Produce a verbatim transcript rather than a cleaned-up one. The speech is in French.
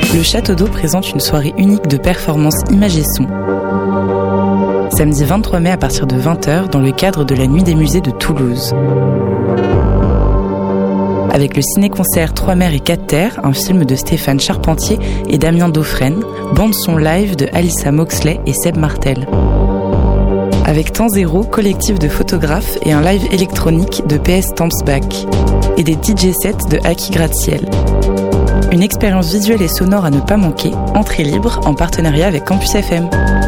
Le Château d'Eau présente une soirée unique de performances images et son. Samedi vingt-trois mai à partir de vingt heures dans le cadre de la Nuit des musées de Toulouse. Avec le ciné-concert Trois mers et quatre terres, un film de Stéphane Charpentier et Damien Dauphren, bande-son live de Alyssa Moxley et Seb Martel. Avec Temps Zéro, collectif de photographes et un live électronique de P S Stampsback. Et des D J sets de Aki Gratte-Ciel. Une expérience visuelle et sonore à ne pas manquer, entrée libre en partenariat avec Campus F M.